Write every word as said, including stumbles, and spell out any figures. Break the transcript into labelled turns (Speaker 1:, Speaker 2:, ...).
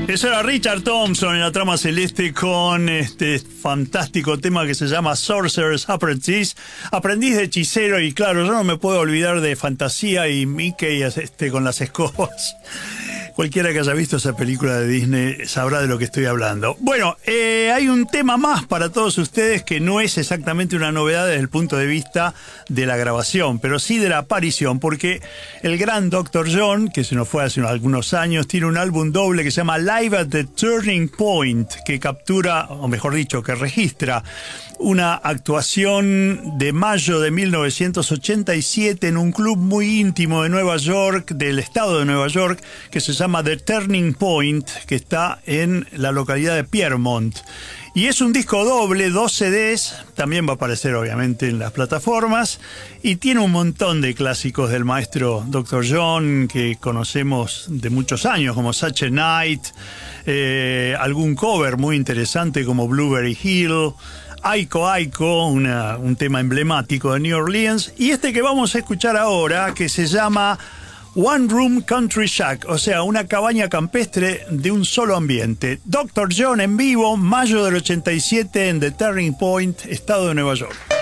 Speaker 1: Eso era Richard Thompson en la trama celeste con este fantástico tema que se llama Sorcerer's Apprentice, aprendiz de hechicero. Y claro, yo no me puedo olvidar de Fantasía y Mickey este, con las escobas. Cualquiera que haya visto esa película de Disney sabrá de lo que estoy hablando. Bueno, eh, hay un tema más para todos ustedes que no es exactamente una novedad desde el punto de vista de la grabación, pero sí de la aparición, porque el gran doctor John, que se nos fue hace algunos años, tiene un álbum doble que se llama Live at the Turning Point, que captura, o mejor dicho, que registra una actuación de mayo de mil novecientos ochenta y siete en un club muy íntimo de Nueva York, del estado de Nueva York, que se llama The Turning Point, que está en la localidad de Piermont. Y es un disco doble, dos C Ds, también va a aparecer obviamente en las plataformas, y tiene un montón de clásicos del maestro doctor John que conocemos de muchos años, como Such a Night, eh, algún cover muy interesante como Blueberry Hill, Aiko Aiko, una, un tema emblemático de New Orleans, y este que vamos a escuchar ahora, que se llama One Room Country Shack, o sea, una cabaña campestre de un solo ambiente. doctor John en vivo, mayo del ochenta y siete en The Turning Point, estado de Nueva York.